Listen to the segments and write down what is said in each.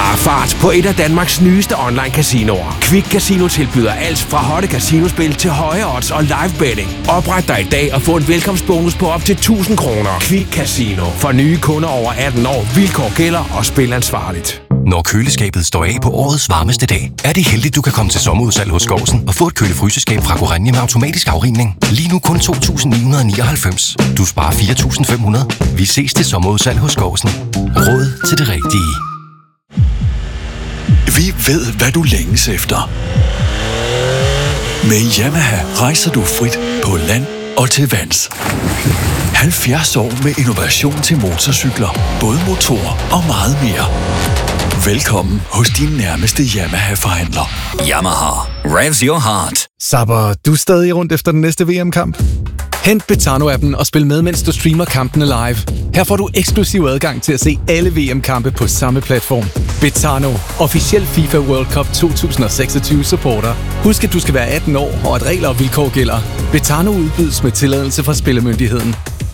Der er fart på et af Danmarks nyeste online casinoer. Quick Casino tilbyder alt fra hotte casinospil til høje odds og live betting. Opret dig i dag og få en velkomstbonus på op til 1000 kroner. Quick Casino. For nye kunder over 18 år. Vilkår gælder og spil ansvarligt. Når køleskabet står af på årets varmeste dag, er det heldigt, du kan komme til sommerudsalg hos Skovsen og få et kølefryseskab fra Gorenje med automatisk afrivning. Lige nu kun 2.999. Du sparer 4.500. Vi ses til sommerudsalg hos Skovsen. Råd til det rigtige. Vi ved, hvad du længes efter. Med Yamaha rejser du frit på land og til vands. 70 år med innovation til motorcykler, både motor og meget mere. Velkommen hos din nærmeste Yamaha-forhandler. Yamaha. Revs your heart. Sapper du stadig rundt efter den næste VM-kamp? Hent Betano-appen og spil med, mens du streamer kampene live. Her får du eksklusiv adgang til at se alle VM-kampe på samme platform. Betano, officiel FIFA World Cup 2026 supporter. Husk, at du skal være 18 år, og at regler og vilkår gælder. Betano udbydes med tilladelse fra Spillemyndigheden.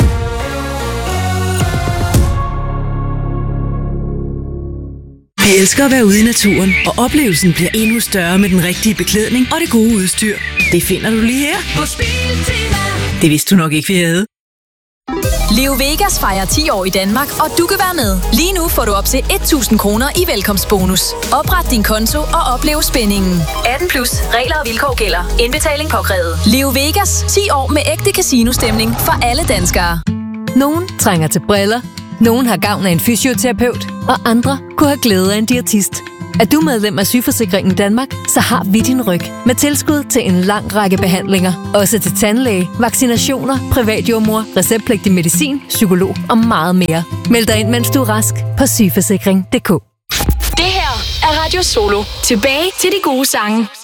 Vi elsker at være ude i naturen, og oplevelsen bliver endnu større med den rigtige beklædning og det gode udstyr. Det finder du lige her på Biltema. Det vidste du nok ikke, vi havde. Leo Vegas fejrer 10 år i Danmark, og du kan være med. Lige nu får du op til 1.000 kroner i velkomstbonus. Opret din konto og oplev spændingen. 18 plus. Regler og vilkår gælder. Indbetaling påkrævet. Leo Vegas. 10 år med ægte casinostemning for alle danskere. Nogen trænger til briller. Nogen har gavn af en fysioterapeut, og andre kunne have glæde af en diætist. Er du medlem af Sygeforsikringen Danmark, så har vi din ryg med tilskud til en lang række behandlinger. Også til tandlæge, vaccinationer, privatjordmor, receptpligtig medicin, psykolog og meget mere. Meld dig ind, mens du er rask på sygeforsikring.dk. Det her er Radio Solo. Tilbage til de gode sange.